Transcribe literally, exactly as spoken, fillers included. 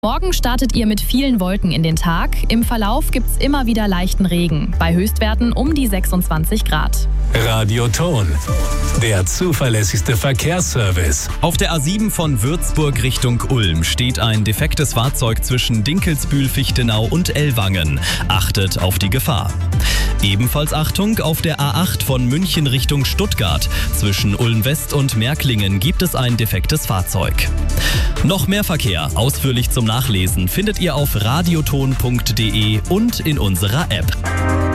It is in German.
Morgen startet ihr mit vielen Wolken in den Tag. Im Verlauf gibt's immer wieder leichten Regen. Bei Höchstwerten um die sechsundzwanzig Grad. Radioton, der zuverlässigste Verkehrsservice. Auf der A sieben von Würzburg Richtung Ulm steht ein defektes Fahrzeug zwischen Dinkelsbühl-Fichtenau und Ellwangen. Achtet auf die Gefahr. Ebenfalls Achtung, auf der A acht von München Richtung Stuttgart. Zwischen Ulm West und Märklingen gibt es ein defektes Fahrzeug. Noch mehr Verkehr, ausführlich zum Nachlesen, findet ihr auf radioton punkt de und in unserer App.